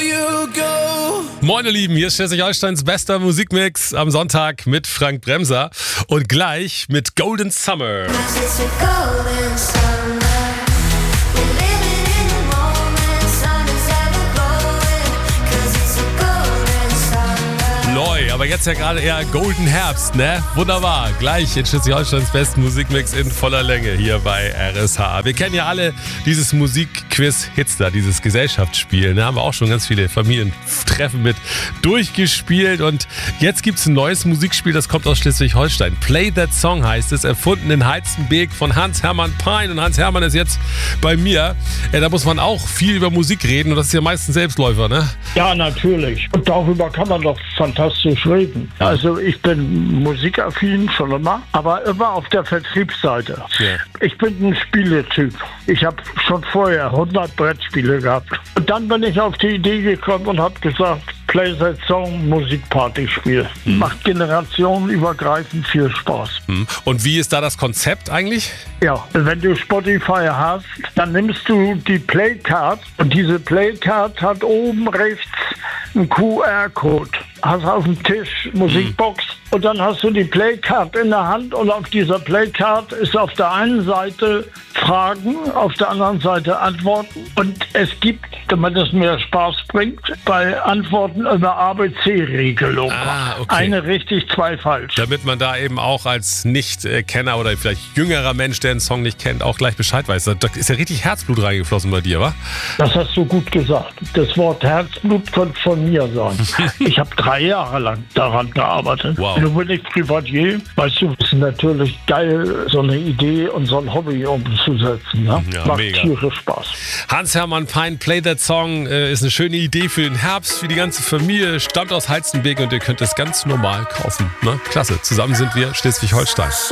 you go. Moin ihr Lieben, hier ist Schleswig-Holsteins bester Musikmix am Sonntag mit Frank Bremser und gleich mit Golden Summer. Neu, aber jetzt ja gerade eher Golden Herbst, ne? Wunderbar, gleich in Schleswig-Holsteins besten Musikmix in voller Länge hier bei RSH. Wir kennen ja alle dieses Musikquiz Hitster, dieses Gesellschaftsspiel, ne? Haben wir auch schon ganz viele Familientreffen mit durchgespielt und jetzt gibt's ein neues Musikspiel, das kommt aus Schleswig-Holstein. Play That Song heißt es, erfunden in Heizenbeek von Hans-Hermann Pein und Hans-Hermann ist jetzt bei mir. Da muss man auch viel über Musik reden und das ist ja meistens Selbstläufer, ne? Ja, natürlich. Und darüber kann man doch fantastisch reden. Also ich bin musikaffin schon immer, aber immer auf der Vertriebsseite. Ja. Ich bin ein Spieletyp. Ich habe schon vorher 100 Brettspiele gehabt. Und dann bin ich auf die Idee gekommen und habe gesagt, Play That Song, Musikpartyspiel. Macht generationenübergreifend viel Spaß. Und wie ist da das Konzept eigentlich? Ja, wenn du Spotify hast, dann nimmst du die Playcard und diese Playcard hat oben rechts einen QR-Code. Hast auf dem Tisch Musikbox und dann hast du die Playcard in der Hand und auf dieser Playcard ist auf der einen Seite Fragen, auf der anderen Seite Antworten und es gibt, damit es mehr Spaß bringt, bei Antworten eine ABC-Regelung. Okay. Eine richtig, zwei falsch. Damit man da eben auch als Nicht-Kenner oder vielleicht jüngerer Mensch, der den Song nicht kennt, auch gleich Bescheid weiß. Da ist ja richtig Herzblut reingeflossen bei dir, wa? Das hast du gut gesagt. Das Wort Herzblut könnte von mir sein. Ich habe 3 Jahre lang daran gearbeitet. Wow. Nun bin ich Privatier. Weißt du, es ist natürlich geil, so eine Idee und so ein Hobby umzusetzen. Ne? Ja, macht mega. tierisch Spaß. Hans-Hermann Pein, Play That Song, ist eine schöne Idee für den Herbst, für die ganze Familie, stammt aus Heizenbeek und ihr könnt es ganz normal kaufen. Ne? Klasse, zusammen sind wir Schleswig-Holstein.